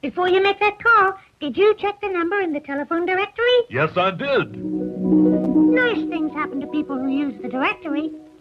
Before you make that call, did you check the number in the telephone directory? Yes, I did. Nice things happen to people who use the directory.